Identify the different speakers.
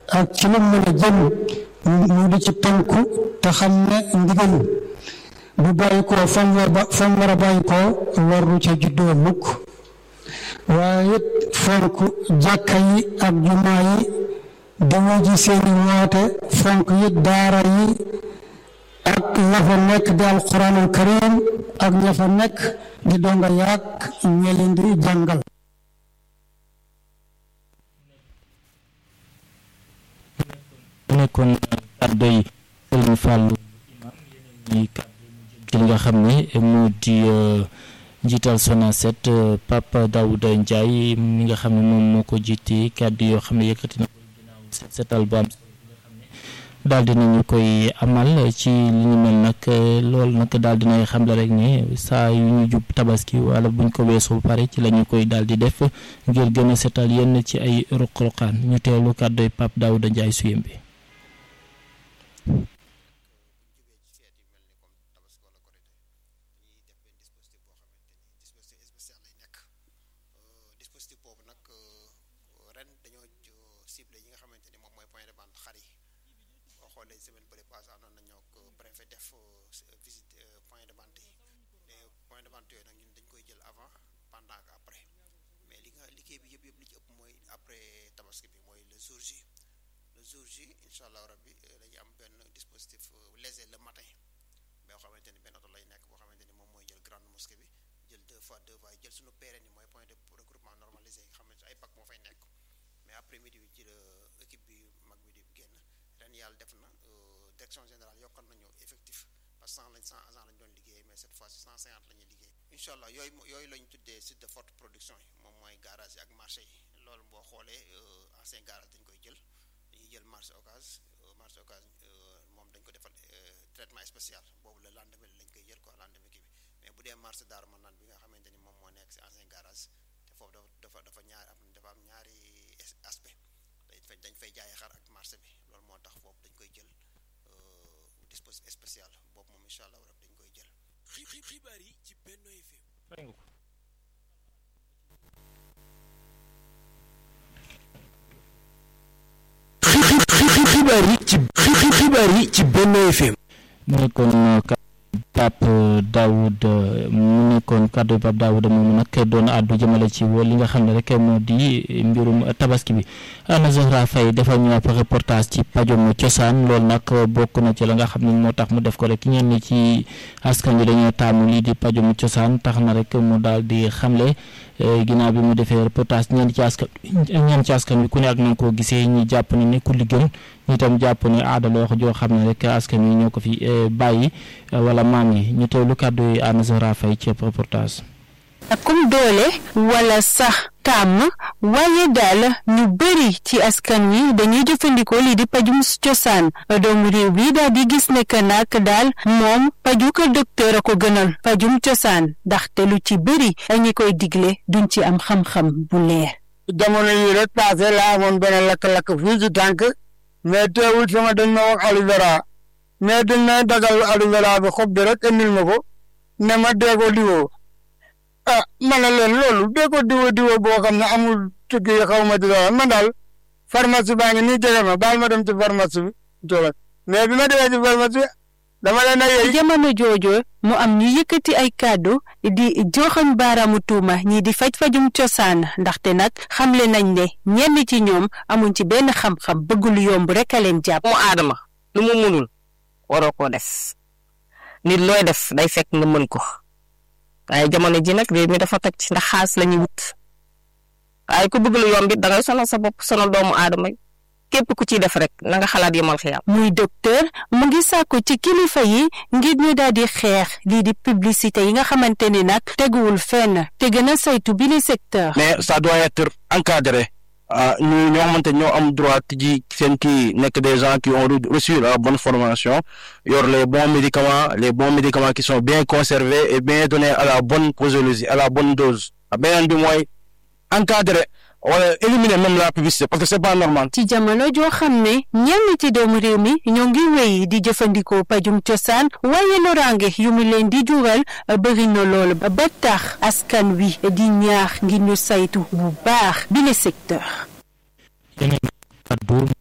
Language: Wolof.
Speaker 1: ak ci lu mën a jëm mu di ci tënku te xam ne ndigal bu bàyyi ko fam war a bàyyi ko waru ca juddoo mukk waaye it fonk jàkka yi ak jumaa yi di wuji seeni woote fonk it daara yi ak ña fa nekk di alquranul karim ak ña fa nekk di donga yaak ña leen di jàngal.
Speaker 2: nekkoon kàddu yi Serigne Fallou imam yeneen ñi kàddu ci li nga xam ne moo di njiital Sonacet Pape Daouda Ndiaye mi nga xam ne moom moo ko jiite kàddu yoo xam ne yëkkati na ko ginnaaw setal bu am daal dinañu koy amal ci li ñu mel nag loolu nag daal dinay xam la rek ne saa yu ñu jub tabaski wala buñ ko weesoo pare ci la ñu koy daal di def ngir gën a setal yenn ci ay ruq-ruqaan ñu teewlu kàddoy Pape Daouda Ndiaye suyem bi.
Speaker 3: inshallah rabbi dañuy am benn dispositif léger le matin mais yoo xamante ni benn oto lay nekk boo xamante ni moom mooy jël grande mosquée bi jël deux fois jël suñu pérenne yi mooy point de regroupement normalisé yi nga xamante ay bac moo fay nekk mais après midi bi ci la équipe bi mag bi di génn ren yàlla def na direction générale yokkal nañu effectif parce que 100 agents lañ doon liggéey mais cette fois ci 150 la ñuy liggéey inshallah yooyu lañ tuddee site de forte production yi moom mooy garage yi ak marché yi loolu boo xoolee ancien garage dañ koy jël marché Ocass moom dañ ko defal traitement spécial boobu le lendemain lañ koy jël quoi lendemain kii bi mais bu dee marché Darou Manane bi nga xamante ni moom moo nekk ci ancien garage te foofu dafa am ñaari aspect dañ fay jaay xar ak marché bi loolu moo tax foofu dañ koy jël dispositif spécial boobu moom incha allah dañ koy jël.
Speaker 4: xibaar yi ci Benno FM. xibaar yi ci Benno FM.
Speaker 2: mu nekkoon Pape Daouda mu nekkoon kàddu Pape Daouda moomu nag doon àddu jëmale ci li nga xam ne rek moo di mbirum tabaski bi. Anna Zahra Faye defal ñu ab reportage ci pajum cosaan loolu nag bokk na ci la nga xam ne moo tax mu def ko rek ñenn ci askan wi dañoo taamu lii di pajum cosaan tax na rek mu daal di xamle ginnaaw bi mu defee reportage ñenn ci askan wi ku ne ak na nga koo gisee ñi jàpp ne nekkul li gën ñi tam jàpp ne aada la wax joo xam ne rek askan wi ñoo ko fi bàyyi wala maam yi ñu teewlu kàddu yi Anna Zahra Faye ci reportage.
Speaker 5: comme doole wala sax tàmm waaye daal ñu bëri ci askan wi dañuy jëfandikoo lii di pajum cosaan doomu réew bi daal di gis ne que nag daal moom paju ko docteur a ko gënal pajum cosaan ndaxte lu ci bëri ñi koy digle duñ ci am xam-xam bu leer.
Speaker 6: jamono yi rek passé laa amoon benn lakk-lakk fii ci tànk mais teewul sama dañ ma wax aloe vera mais dañ may dagal aloe vera bi xob bi rek indil ma ko ne ma dee ko diwoo ma ne leen loolu dee ko diwoo boo xam ne amul tukki xaw ma ci dara man daal pharmacie baa ngi nii jege ma baal ma dem ci pharmacie bi joxe mais bi ma demee ci pharmacie dama leen a yey.
Speaker 5: jamono joojo mu am ñu yëkkati ay kàddu di joxoñ baaraamu tuuma ñii di fajum cosaan ndaxte nag xamle nañ ne ñenn ci ñoom amuñ ci benn xam-xam bëgg lu yomb rek a leen jàpp.
Speaker 7: mu aadama lu mu mënul waroo koo def nit looy def day fekk nga mën ko waaye jamono ji nag réew mi dafa toj ndax xaas la ñuy wut waaye ku bëgg lu yomb it da ngay sonal sa bopp sonal doomu aadama képp ku ciy def rek na nga xalaat yemal xiyam.
Speaker 5: muy docteur mu ngi sàkku ci kilifa yi ngir ñu daal di xeex lii di publicité yi nga xamante ni nag teguwul fenn te gën a saytu bi le secteur.
Speaker 8: mais ça doit être encadré ñu ñoo xamante ñoo am droit ji seen kii nekk des gens qui ont reçu la bonne formation yor les bons médicaments qui sont bien conservés et bien donnés à la bonne posologie à la bonne dose beneen bi mooy encadré wala éliminer même la publicité parce que c'est pas normal.
Speaker 5: ci jamono joo xam ne ñenn ci doomu réew mi ñoo ngi wéy di jëfandikoo pajum cosaan waaye loraange yu mu leen di jural bëri na loolu ba tax askan wi di ñaax ngir ñu saytu bu baax bi le secteur.
Speaker 2: yeneen kàddu